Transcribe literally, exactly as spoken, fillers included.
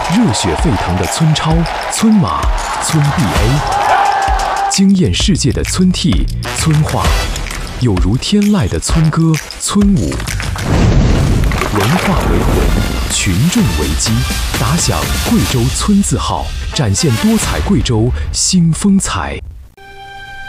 热血沸腾的村超、村马、村 B A， 惊艳世界的村 T、村话，有如天籁的村歌、村舞。文化为魂，群众为基，打响贵州村字号，展现多彩贵州新风采。